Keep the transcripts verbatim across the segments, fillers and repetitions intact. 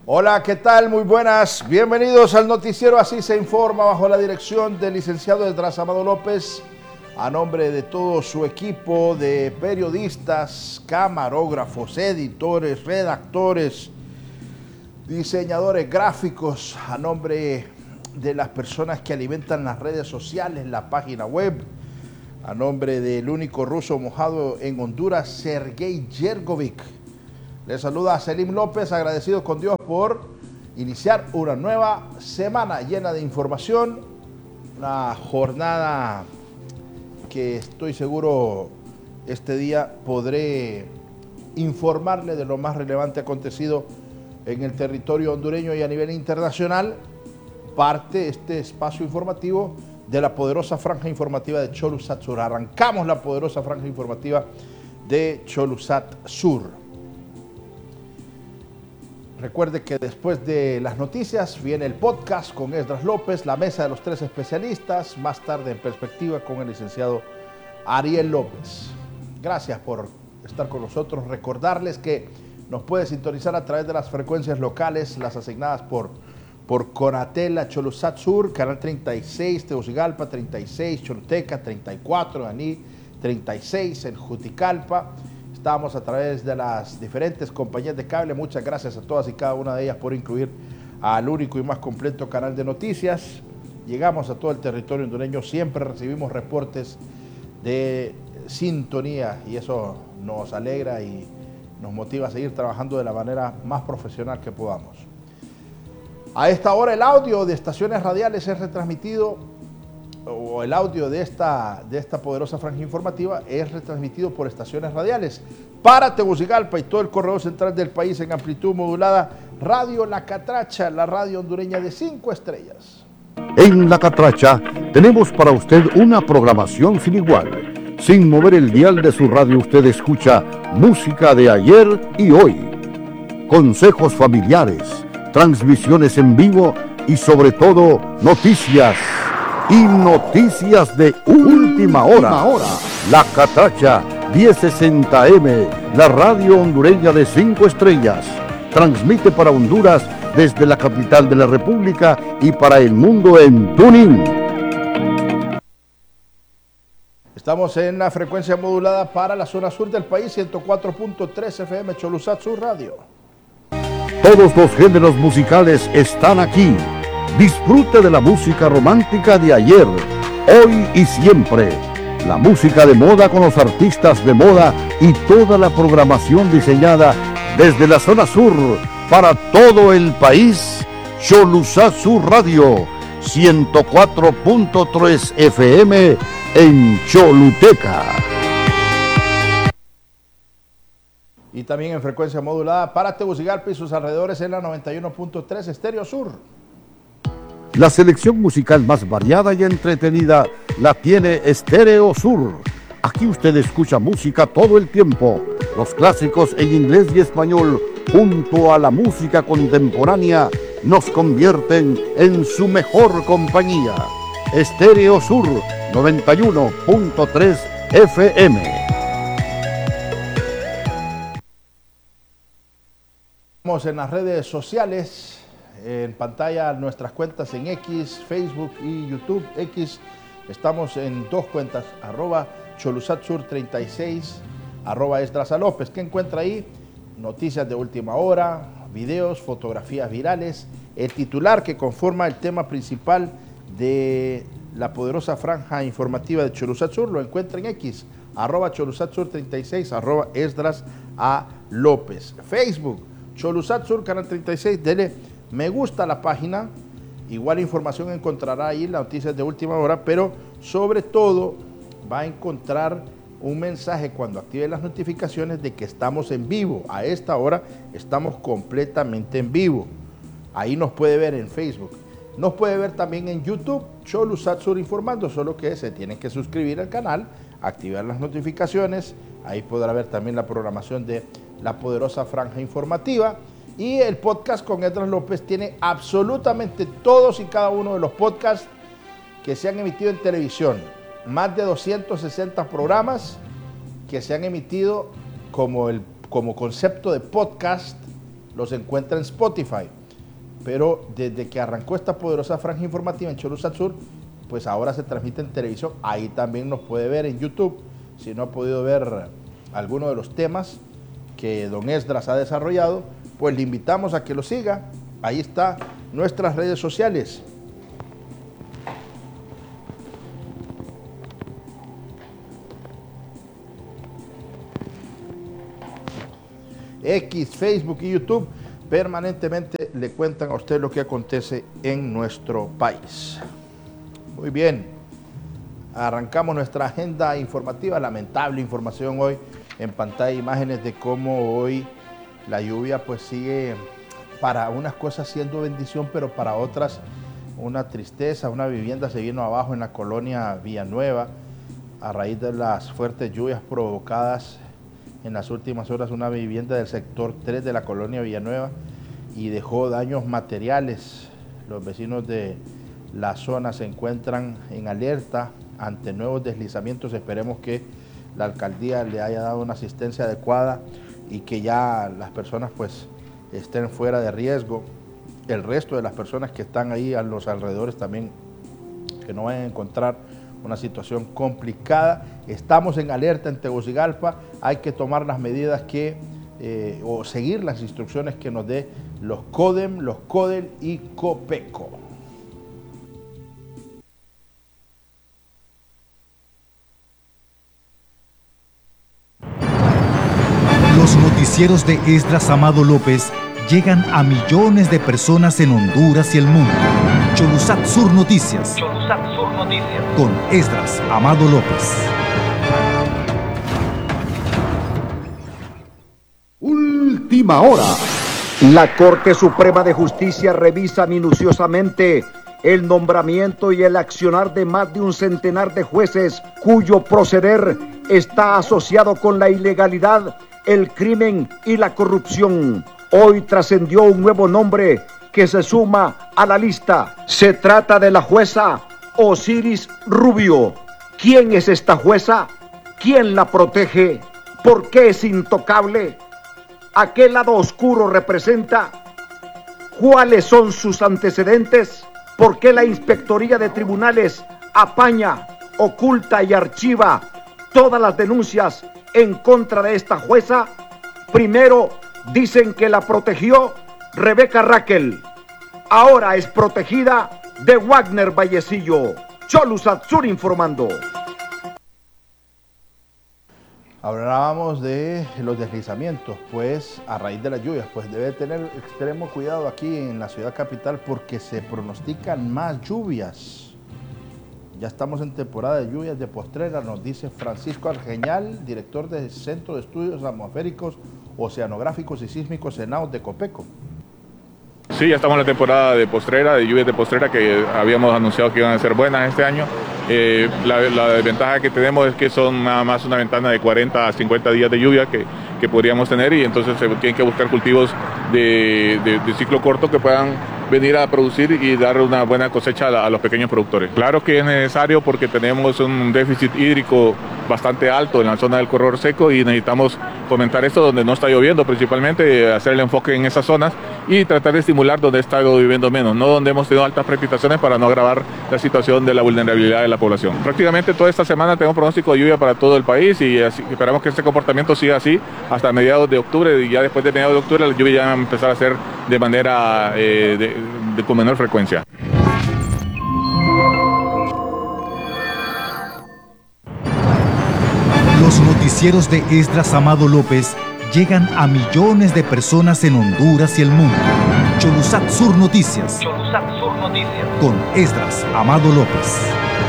Hola, ¿qué tal? Muy buenas. Bienvenidos al noticiero Así se informa, bajo la dirección del licenciado Esdras Amado López, a nombre de todo su equipo de periodistas, camarógrafos, editores, redactores, diseñadores gráficos, a nombre de las personas que alimentan las redes sociales, la página web, a nombre del único ruso mojado en Honduras, Sergei Yergovic. Les saluda a Selim López, agradecido con Dios por iniciar una nueva semana llena de información, una jornada que estoy seguro este día podré informarle de lo más relevante acontecido en el territorio hondureño y a nivel internacional, parte este espacio informativo de la poderosa franja informativa de Cholusat Sur. Arrancamos la poderosa franja informativa de Cholusat Sur. Recuerde que después de las noticias viene el podcast con Esdras López, la mesa de los tres especialistas, más tarde en perspectiva con el licenciado Ariel López. Gracias por estar con nosotros. Recordarles que nos puede sintonizar a través de las frecuencias locales, las asignadas por, por Conatel, Cholusat Sur, canal treinta y seis, Tegucigalpa, treinta y seis, Choluteca, treinta y cuatro, Aní, treinta y seis, en Juticalpa. Estamos a través de las diferentes compañías de cable. Muchas gracias a todas y cada una de ellas por incluir al único y más completo canal de noticias. Llegamos a todo el territorio hondureño, siempre recibimos reportes de sintonía y eso nos alegra y nos motiva a seguir trabajando de la manera más profesional que podamos. A esta hora el audio de estaciones radiales es retransmitido, o el audio de esta, de esta poderosa franja informativa es retransmitido por estaciones radiales para Tegucigalpa y todo el corredor central del país en amplitud modulada. Radio La Catracha, la radio hondureña de cinco estrellas. En La Catracha tenemos para usted una programación sin igual. Sin mover el dial de su radio usted escucha música de ayer y hoy, consejos familiares, transmisiones en vivo y sobre todo noticias. Y noticias de última hora. hora. La Catracha diez sesenta eme, la radio hondureña de cinco estrellas. Transmite para Honduras desde la capital de la República y para el mundo en TuneIn. Estamos en la frecuencia modulada para la zona sur del país, ciento cuatro punto tres efe eme, Cholusat Sur Radio. Todos los géneros musicales están aquí. Disfrute de la música romántica de ayer, hoy y siempre. La música de moda con los artistas de moda y toda la programación diseñada desde la zona sur para todo el país. Cholusat Sur Radio, ciento cuatro punto tres efe eme en Choluteca. Y también en frecuencia modulada para Tegucigalpa y sus alrededores en la noventa y uno punto tres Estéreo Sur. La selección musical más variada y entretenida la tiene Estéreo Sur. Aquí usted escucha música todo el tiempo. Los clásicos en inglés y español, junto a la música contemporánea, nos convierten en su mejor compañía. Estéreo Sur, noventa y uno punto tres efe eme. Estamos en las redes sociales. En pantalla nuestras cuentas en X, Facebook y YouTube. X, estamos en dos cuentas, arroba Cholusat Sur treinta y seis, arroba Esdras López. ¿Qué encuentra ahí? Noticias de última hora, videos, fotografías virales. El titular que conforma el tema principal de la poderosa franja informativa de Cholusat Sur lo encuentra en X, arroba Cholusat Sur treinta y seis, arroba Esdras A. López. Facebook, Cholusat Sur Canal treinta y seis, dele me gusta la página, igual información encontrará ahí, las noticias de última hora, pero sobre todo va a encontrar un mensaje cuando active las notificaciones de que estamos en vivo. A esta hora estamos completamente en vivo. Ahí nos puede ver en Facebook. Nos puede ver también en YouTube, Cholusat Sur Informando, solo que se tienen que suscribir al canal, activar las notificaciones. Ahí podrá ver también la programación de la poderosa franja informativa. Y el podcast con Esdras López tiene absolutamente todos y cada uno de los podcasts que se han emitido en televisión. Más de doscientos sesenta programas que se han emitido como, el, como concepto de podcast los encuentra en Spotify. Pero desde que arrancó esta poderosa franja informativa en Cholusat Sur, pues ahora se transmite en televisión. Ahí también nos puede ver en YouTube. Si no ha podido ver alguno de los temas que don Esdras ha desarrollado, pues le invitamos a que lo siga. Ahí está nuestras redes sociales. X, Facebook y YouTube permanentemente le cuentan a usted lo que acontece en nuestro país. Muy bien, arrancamos nuestra agenda informativa. Lamentable información hoy en pantalla, imágenes de cómo hoy la lluvia pues sigue para unas cosas siendo bendición, pero para otras una tristeza. Una vivienda se vino abajo en la colonia Villanueva a raíz de las fuertes lluvias provocadas en las últimas horas. Una vivienda del sector tres de la colonia Villanueva y dejó daños materiales. Los vecinos de la zona se encuentran en alerta ante nuevos deslizamientos. Esperemos que la alcaldía le haya dado una asistencia adecuada y que ya las personas pues estén fuera de riesgo. El resto de las personas que están ahí a los alrededores también, que no vayan a encontrar una situación complicada. Estamos en alerta en Tegucigalpa. Hay que tomar las medidas que, eh, o seguir las instrucciones que nos dé los CODEM, los CODEL y COPECO. Los noticieros de Esdras Amado López llegan a millones de personas en Honduras y el mundo. Cholusat Sur Noticias. Cholusat Sur Noticias. Con Esdras Amado López. Última hora. La Corte Suprema de Justicia revisa minuciosamente el nombramiento y el accionar de más de un centenar de jueces cuyo proceder está asociado con la ilegalidad, el crimen y la corrupción. Hoy trascendió un nuevo nombre que se suma a la lista. Se trata de la jueza Osiris Rubio. ¿Quién es esta jueza? ¿Quién la protege? ¿Por qué es intocable? ¿A qué lado oscuro representa? ¿Cuáles son sus antecedentes? ¿Por qué la Inspectoría de Tribunales apaña, oculta y archiva todas las denuncias en contra de esta jueza? Primero dicen que la protegió Rebeca Raquel. Ahora es protegida de Wagner Vallecillo. Cholusat Sur informando. Hablábamos de los deslizamientos, pues a raíz de las lluvias, pues debe tener extremo cuidado aquí en la ciudad capital porque se pronostican más lluvias. Ya estamos en temporada de lluvias de postrera, nos dice Francisco Argeñal, director del Centro de Estudios Atmosféricos, Oceanográficos y Sísmicos Senados de COPECO. Sí, ya estamos en la temporada de postrera, de lluvias de postrera que habíamos anunciado que iban a ser buenas este año. Eh, la, la desventaja que tenemos es que son nada más una ventana de cuarenta a cincuenta días de lluvia que, que podríamos tener y entonces se tienen que buscar cultivos de, de, de ciclo corto que puedan venir a producir y dar una buena cosecha a, la, a los pequeños productores. Claro que es necesario porque tenemos un déficit hídrico bastante alto en la zona del corredor seco y necesitamos fomentar esto donde no está lloviendo, principalmente hacer el enfoque en esas zonas y tratar de estimular donde está lloviendo menos, no donde hemos tenido altas precipitaciones para no agravar la situación de la vulnerabilidad de la población. Prácticamente toda esta semana tenemos pronóstico de lluvia para todo el país y así, esperamos que este comportamiento siga así hasta mediados de octubre y ya después de mediados de octubre la lluvia ya va a empezar a ser de manera eh, de, de, con menor frecuencia. Los noticieros de Esdras Amado López llegan a millones de personas en Honduras y el mundo. Cholusat Sur Noticias. Cholusat Sur Noticias. Con Esdras Amado López.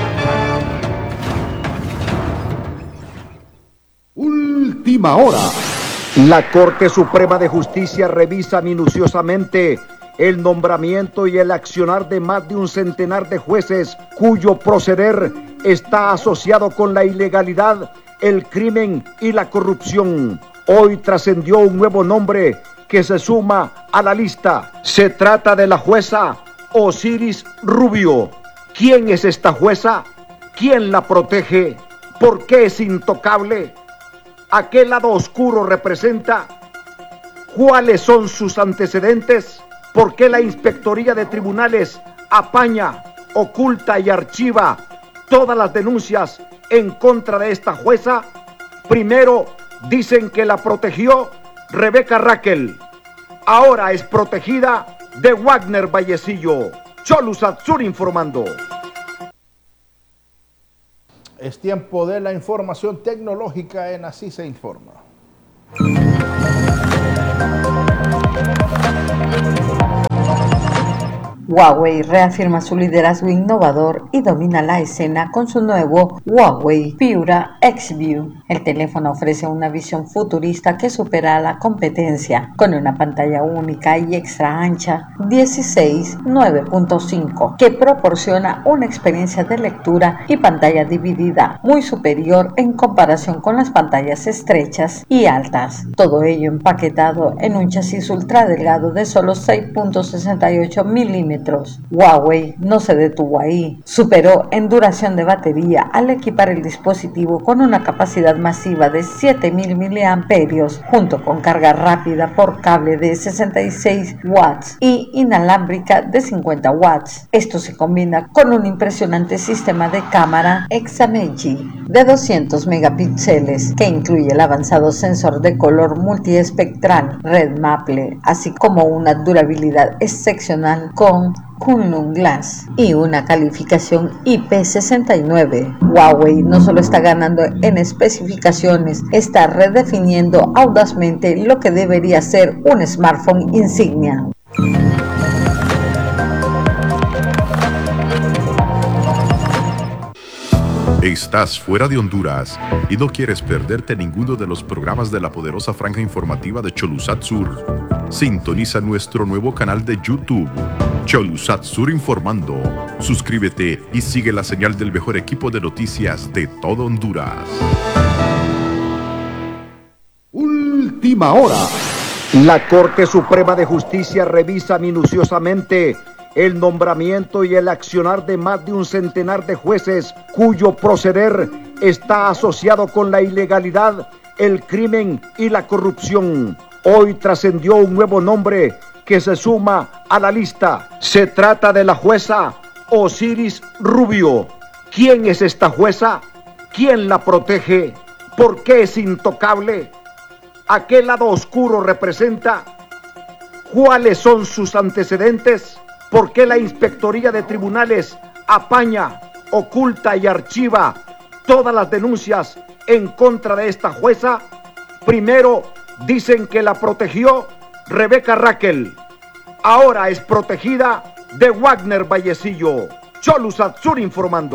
Última hora. La Corte Suprema de Justicia revisa minuciosamente el nombramiento y el accionar de más de un centenar de jueces cuyo proceder está asociado con la ilegalidad, el crimen y la corrupción. Hoy trascendió un nuevo nombre que se suma a la lista. Se trata de la jueza Osiris Rubio. ¿Quién es esta jueza? ¿Quién la protege? ¿Por qué es intocable? ¿A qué lado oscuro representa? ¿Cuáles son sus antecedentes? ¿Por qué la Inspectoría de Tribunales apaña, oculta y archiva todas las denuncias en contra de esta jueza? Primero dicen que la protegió Rebeca Raquel. Ahora es protegida de Wagner Vallecillo. Cholusatsur informando. Es tiempo de la información tecnológica en Así se informa. Huawei reafirma su liderazgo innovador y domina la escena con su nuevo Huawei Piura X-View. El teléfono ofrece una visión futurista que supera a la competencia, con una pantalla única y extra ancha dieciséis nueve punto cinco, que proporciona una experiencia de lectura y pantalla dividida muy superior en comparación con las pantallas estrechas y altas. Todo ello empaquetado en un chasis ultra delgado de solo seis punto sesenta y ocho milímetros. Huawei no se detuvo ahí, superó en duración de batería al equipar el dispositivo con una capacidad masiva de siete mil miliamperios hora, junto con carga rápida por cable de sesenta y seis watts y inalámbrica de cincuenta watts. Esto se combina con un impresionante sistema de cámara Exameji de doscientos megapíxeles que incluye el avanzado sensor de color multiespectral Red Maple, así como una durabilidad excepcional con Kunlun Glass y una calificación I P sesenta y nueve. Huawei no solo está ganando en especificaciones, está redefiniendo audazmente lo que debería ser un smartphone insignia. Estás fuera de Honduras y no quieres perderte ninguno de los programas de la poderosa franja informativa de Cholusatsur. Sintoniza nuestro nuevo canal de YouTube, Cholusatsur Informando. Suscríbete y sigue la señal del mejor equipo de noticias de todo Honduras. Última hora. La Corte Suprema de Justicia revisa minuciosamente el nombramiento y el accionar de más de un centenar de jueces cuyo proceder está asociado con la ilegalidad, el crimen y la corrupción. Hoy trascendió un nuevo nombre que se suma a la lista. Se trata de la jueza Osiris Rubio. ¿Quién es esta jueza? ¿Quién la protege? ¿Por qué es intocable? ¿A qué lado oscuro representa? ¿Cuáles son sus antecedentes? ¿Por qué la Inspectoría de Tribunales apaña, oculta y archiva todas las denuncias en contra de esta jueza? Primero dicen que la protegió Rebeca Raquel. Ahora es protegida de Wagner Vallecillo. Cholusatsur informando.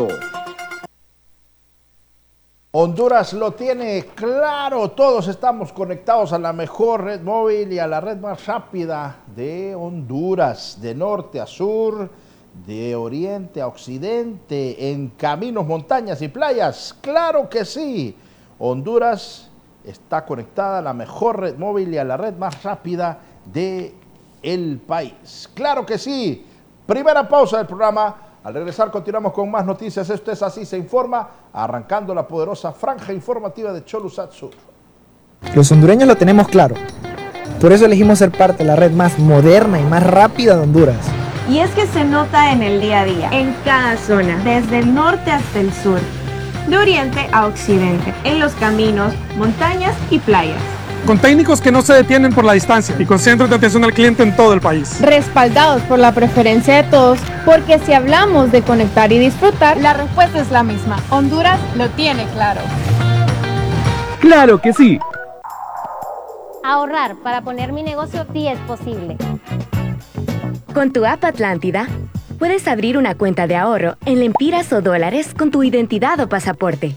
Honduras lo tiene claro, todos estamos conectados a la mejor red móvil y a la red más rápida de Honduras, de norte a sur, de oriente a occidente, en caminos, montañas y playas. ¡Claro que sí! Honduras está conectada a la mejor red móvil y a la red más rápida del país. ¡Claro que sí! Primera pausa del programa. Al regresar continuamos con más noticias. Esto es Así se informa, arrancando la poderosa franja informativa de Cholusatsur. Los hondureños lo tenemos claro. Por eso elegimos ser parte de la red más moderna y más rápida de Honduras. Y es que se nota en el día a día, en cada zona, desde el norte hasta el sur, de oriente a occidente, en los caminos, montañas y playas. Con técnicos que no se detienen por la distancia y con centros de atención al cliente en todo el país. Respaldados por la preferencia de todos, porque si hablamos de conectar y disfrutar, la respuesta es la misma. Honduras lo tiene claro. ¡Claro que sí! Ahorrar para poner mi negocio sí es posible. Con tu app Atlántida, puedes abrir una cuenta de ahorro en lempiras o dólares con tu identidad o pasaporte.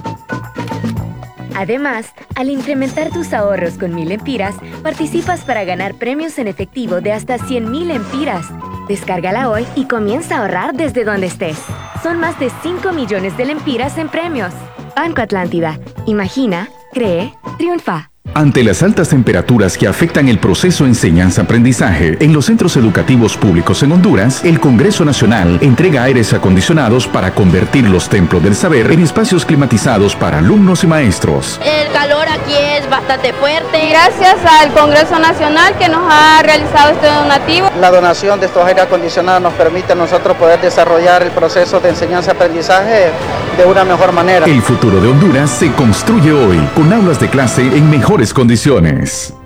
Además, al incrementar tus ahorros con mil lempiras, participas para ganar premios en efectivo de hasta cien mil lempiras. Descárgala hoy y comienza a ahorrar desde donde estés. Son más de cinco millones de lempiras en premios. Banco Atlántida. Imagina, cree, triunfa. Ante las altas temperaturas que afectan el proceso enseñanza-aprendizaje en los centros educativos públicos en Honduras, el Congreso Nacional entrega aires acondicionados para convertir los templos del saber en espacios climatizados para alumnos y maestros. El calor aquí es bastante fuerte. Gracias al Congreso Nacional que nos ha realizado este donativo. La donación de estos aires acondicionados nos permite a nosotros poder desarrollar el proceso de enseñanza-aprendizaje de una mejor manera. El futuro de Honduras se construye hoy con aulas de clase en mejores condiciones.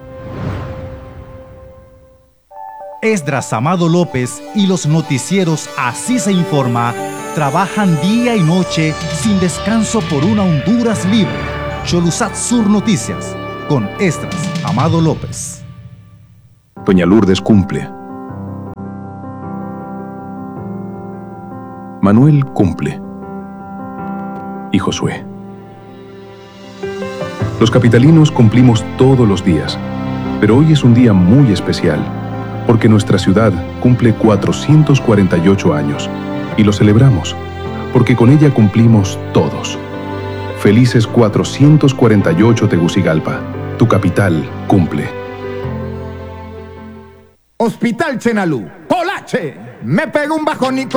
Esdras Amado López y los noticieros Así se informa trabajan día y noche sin descanso por una Honduras libre. Cholusat Sur Noticias con Esdras Amado López. Doña Lourdes cumple. Manuel cumple. Y Josué. Los capitalinos cumplimos todos los días, pero hoy es un día muy especial, porque nuestra ciudad cumple cuatrocientos cuarenta y ocho años, y lo celebramos, porque con ella cumplimos todos. Felices cuatrocientos cuarenta y ocho Tegucigalpa, tu capital cumple. Hospital Chenalú, Polache, me pego un bajón y